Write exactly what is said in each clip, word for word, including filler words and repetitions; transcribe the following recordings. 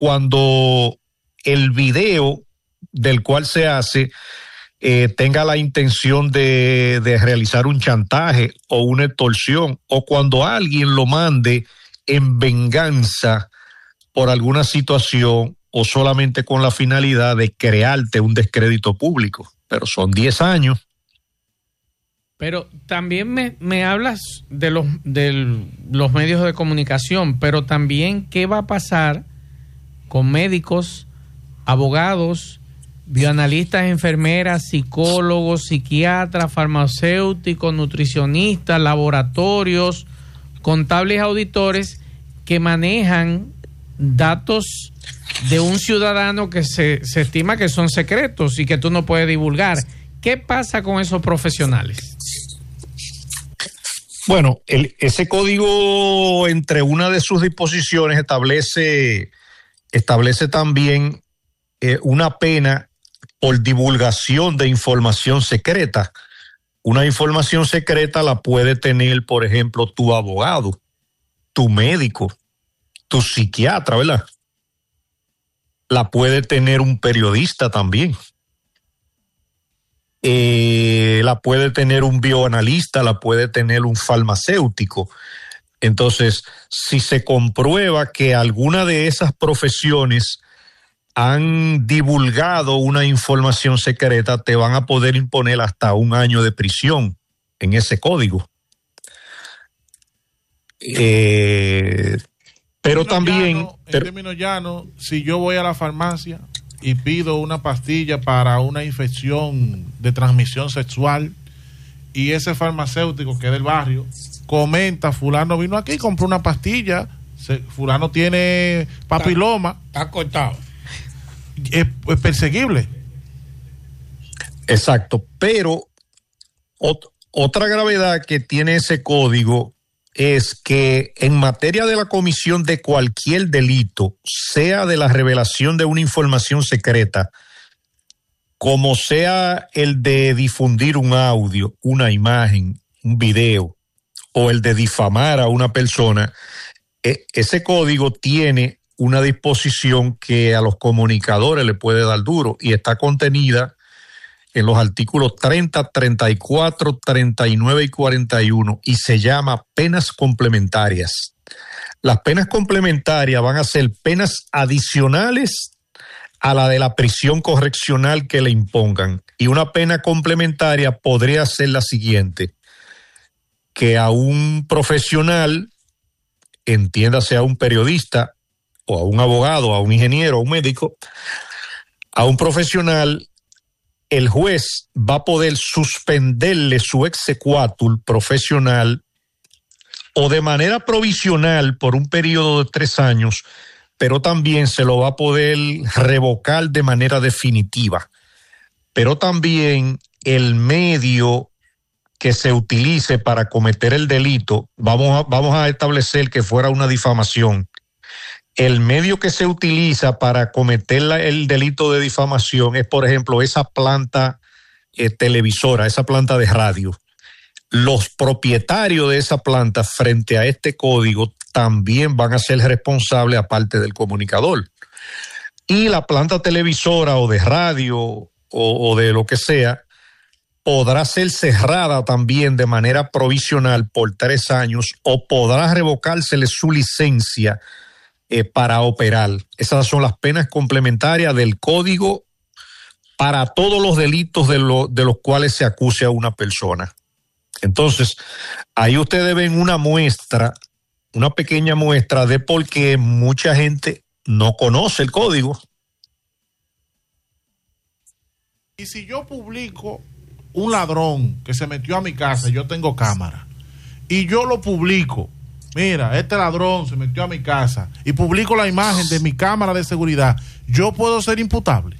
cuando el video del cual se hace eh, tenga la intención de, de realizar un chantaje o una extorsión, o cuando alguien lo mande en venganza por alguna situación o solamente con la finalidad de crearte un descrédito público. Pero son diez años. Pero también me, me hablas de los, de los medios de comunicación, pero también qué va a pasar con médicos, abogados, bioanalistas, enfermeras, psicólogos, psiquiatras, farmacéuticos, nutricionistas, laboratorios, contables, auditores que manejan datos de un ciudadano que se, se estima que son secretos y que tú no puedes divulgar. ¿Qué pasa con esos profesionales? Bueno, el, ese código, entre una de sus disposiciones, establece, establece también eh, una pena por divulgación de información secreta. Una información secreta la puede tener, por ejemplo, tu abogado, tu médico, tu psiquiatra, ¿verdad? La puede tener un periodista también. Eh, la puede tener un bioanalista, la puede tener un farmacéutico. Entonces, si se comprueba que alguna de esas profesiones han divulgado una información secreta, te van a poder imponer hasta un año de prisión en ese código. Eh, pero también... Llano, en pero, términos llanos, si yo voy a la farmacia y pido una pastilla para una infección de transmisión sexual y ese farmacéutico que es del barrio comenta, fulano vino aquí y compró una pastilla, se, fulano tiene papiloma, está, está cortado, es, es perseguible. Exacto, pero ot- otra gravedad que tiene ese código es que en materia de la comisión de cualquier delito, sea de la revelación de una información secreta, como sea el de difundir un audio, una imagen, un video, o el de difamar a una persona, eh, ese código tiene una disposición que a los comunicadores le puede dar duro y está contenida en los artículos treinta, treinta y cuatro, treinta y nueve y cuarenta y uno, y se llama penas complementarias. Las penas complementarias van a ser penas adicionales a la de la prisión correccional que le impongan. Y una pena complementaria podría ser la siguiente: que a un profesional, entiéndase a un periodista, o a un abogado, a un ingeniero, a un médico, a un profesional, el juez va a poder suspenderle su exequatur profesional o de manera provisional por un periodo de tres años, pero también se lo va a poder revocar de manera definitiva. Pero también el medio que se utilice para cometer el delito, vamos a, vamos a establecer que fuera una difamación. El medio que se utiliza para cometer la, el delito de difamación es, por ejemplo, esa planta eh, televisora, esa planta de radio. Los propietarios de esa planta frente a este código también van a ser responsables aparte del comunicador. Y la planta televisora o de radio o, o de lo que sea podrá ser cerrada también de manera provisional por tres años o podrá revocársele su licencia Eh, para operar. Esas son las penas complementarias del código para todos los delitos de, lo, de los cuales se acuse a una persona. Entonces, ahí ustedes ven una muestra, una pequeña muestra de por qué mucha gente no conoce el código. Y si yo publico un ladrón que se metió a mi casa, yo tengo cámara, y yo lo publico, mira, este ladrón se metió a mi casa, y publico la imagen de mi cámara de seguridad, ¿yo puedo ser imputable?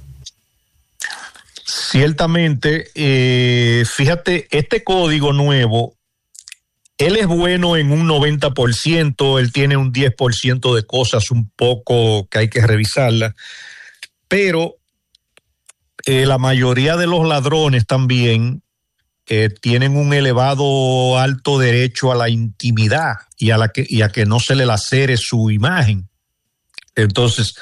Ciertamente, eh, fíjate, este código nuevo, él es bueno en un noventa por ciento, él tiene un diez por ciento de cosas un poco que hay que revisarlas, pero eh, la mayoría de los ladrones también Eh, tienen un elevado alto derecho a la intimidad y a, la que, y a que no se le lacere su imagen. Entonces,